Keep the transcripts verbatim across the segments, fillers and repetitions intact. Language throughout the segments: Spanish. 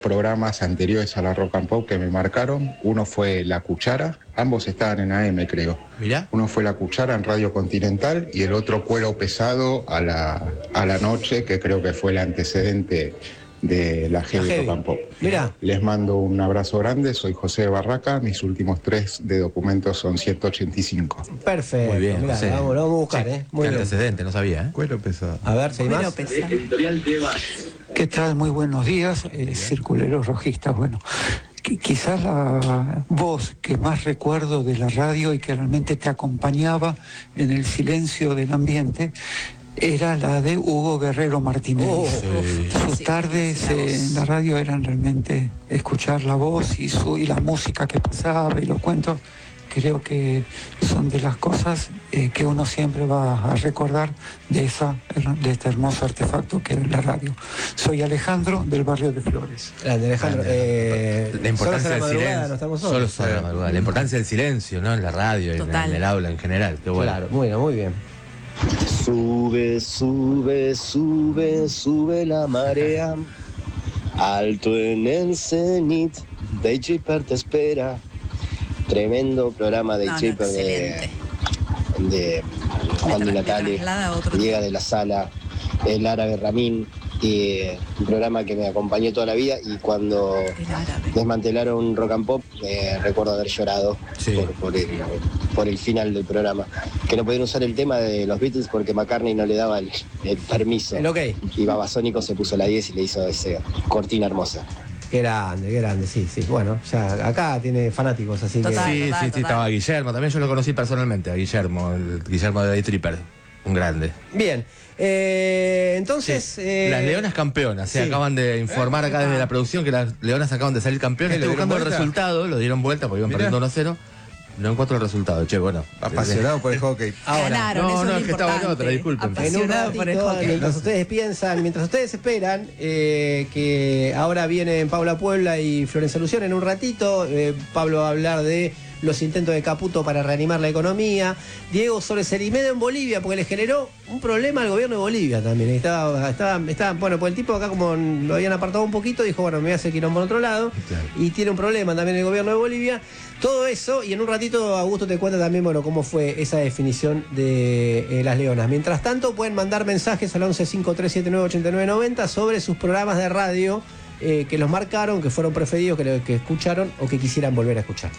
programas anteriores a la Rock and Pop que me marcaron. Uno fue La Cuchara, ambos estaban en A M, creo. Mirá. Uno fue La Cuchara en Radio Continental y el otro Cuero Pesado a la, a la noche, que creo que fue el antecedente de la Heavy, Heavy. Rock and Pop. Mirá. Les mando un abrazo grande, soy José de Barraca, mis últimos tres de documentos son ciento ochenta y cinco. Perfecto. Muy bien, Mirá, José. vamos, lo vamos a buscar, ¿eh? Muy Qué bien. antecedente, no sabía, ¿eh? Cuero pesado. A ver, si hay más. ¿Qué tal? Muy buenos días, eh, circuleros rojistas. Bueno, qui- quizás la voz que más recuerdo de la radio y que realmente te acompañaba en el silencio del ambiente era la de Hugo Guerrero Martínez. Oh, Sus sí, tardes la eh, voz. en la radio eran realmente escuchar la voz y, su, y la música que pasaba y los cuentos. Creo que son de las cosas eh, que uno siempre va a recordar de, esa, de este hermoso artefacto que era la radio. Soy Alejandro, del barrio de Flores. Grande, Alejandro. Eh, La importancia solos a la del madrugada, silencio. no estamos Solo solos. sobre la madrugada. La importancia del silencio, ¿no? En la radio, en, Total. en el aula en general. Qué bueno. Claro, muy bien, muy bien. Sube, sube, sube, sube la marea. Alto en el cenit, Day Tripper te espera. Tremendo programa de No, no, Tripper de, excelente. de Juan Me de tra- me Natale, traslada a otro Diego de la Sala, el árabe Ramín, y eh, un programa que me acompañó toda la vida y cuando El árabe. desmantelaron Rock and Pop, eh, recuerdo haber llorado Sí. por, por el, por el final del programa. Que no podían usar el tema de los Beatles porque McCartney no le daba el, el permiso. El ok. Y Babasónico se puso la diez y le hizo esa cortina hermosa. Qué grande, qué grande, sí, sí. Bueno, ya acá tiene fanáticos, así Total. que. Sí, total, sí, sí, total. estaba Guillermo. También yo lo conocí personalmente, a Guillermo, el Guillermo de Day Tripper. Un grande. Bien. Eh, entonces. Sí. eh, Las Leonas campeonas. Se sí. acaban de informar acá desde la producción que las Leonas acaban de salir campeonas. ¿Qué, Estoy le dieron buscando el vuelta? resultado, lo dieron vuelta porque iban Mirá. perdiendo uno cero. No encuentro el resultado, che, bueno. Apasionado por el hockey. Ahora, Ganaron, no, eso no, es es lo que estaba en importante. otra, disculpen. En un Apasionado por el ratito, hockey. mientras ustedes piensan, mientras ustedes esperan eh, que ahora vienen Paula Puebla y Florencia Luciano en un ratito, eh, Pablo va a hablar de los intentos de Caputo para reanimar la economía, Diego sobre Cerimedo en Bolivia, porque le generó un problema al gobierno de Bolivia también. Estaba, estaba, estaba, bueno, pues el tipo acá como lo habían apartado un poquito, dijo, bueno, me voy a hacer quilombo en otro lado, Claro. y tiene un problema también el gobierno de Bolivia. Todo eso, y en un ratito Augusto te cuenta también, bueno, cómo fue esa definición de eh, las Leonas. Mientras tanto, pueden mandar mensajes al once cinco tres siete nueve ocho nueve nueve cero sobre sus programas de radio eh, que los marcaron, que fueron preferidos, que, lo- que escucharon o que quisieran volver a escuchar.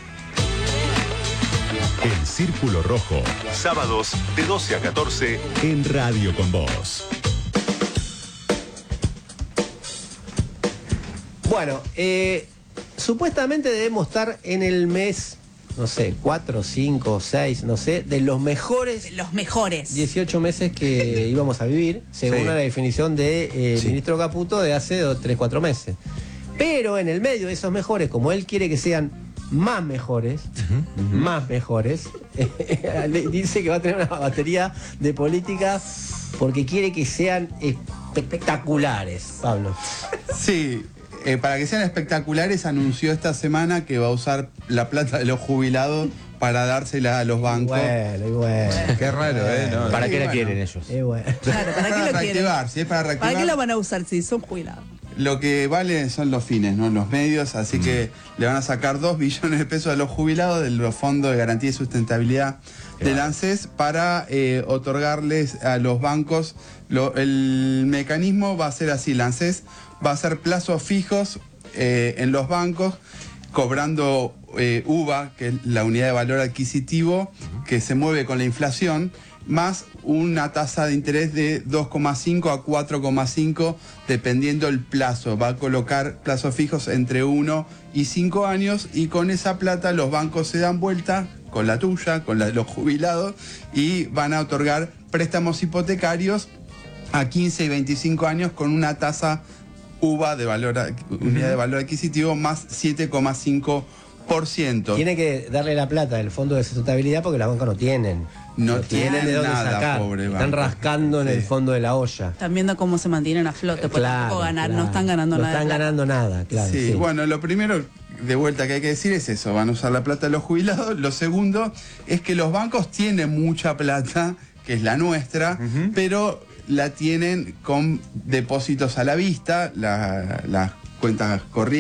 El Círculo Rojo, sábados de doce a catorce en Radio con Vos. Bueno, eh, supuestamente debemos estar en el mes, no sé, cuatro, cinco, seis, no sé, de los mejores Los mejores. dieciocho meses que íbamos a vivir, según Sí. la definición del de, eh, Sí. ministro Caputo de hace tres, cuatro meses. Pero en el medio de esos mejores, como él quiere que sean más mejores, más mejores, le dice que va a tener una batería de políticas porque quiere que sean espectaculares, Pablo. Sí, eh, para que sean espectaculares anunció esta semana que va a usar la plata de los jubilados para dársela a los Y bancos. bueno, y bueno. Qué raro, ¿eh? No, ¿Para Sí, qué la bueno. quieren ellos? Y bueno. Claro, ¿para qué lo quieren? reactivar, si es para reactivar. ¿Para qué lo van a usar si son jubilados? Lo que vale son los fines, no los medios, así que le van a sacar dos billones de pesos a los jubilados de los fondos de garantía y sustentabilidad del ANSES para eh, otorgarles a los bancos. Lo- el mecanismo va a ser así, el ANSES va a hacer plazos fijos eh, en los bancos, cobrando eh, U V A, que es la unidad de valor adquisitivo, que se mueve con la inflación, más una tasa de interés de dos coma cinco a cuatro coma cinco dependiendo el plazo. Va a colocar plazos fijos entre uno y cinco años y con esa plata los bancos se dan vuelta con la tuya, con la de los jubilados y van a otorgar préstamos hipotecarios a quince y veinticinco años con una tasa U V A de valor, unidad de valor adquisitivo más siete coma cinco por ciento. Tiene que darle la plata del fondo de sustentabilidad porque las bancas no tienen. No tienen de dónde nada, sacar. pobre Están banco. rascando en el Sí. fondo de la olla. Están viendo cómo se mantienen a flote. Porque tampoco ganar, no claro. están ganando no nada. de están plata. ganando nada, claro. Sí, sí. bueno, lo primero de vuelta que hay que decir es eso, van a usar la plata de los jubilados. Lo segundo es que los bancos tienen mucha plata, que es la nuestra, pero la tienen con depósitos a la vista, la- las cuentas corrientes.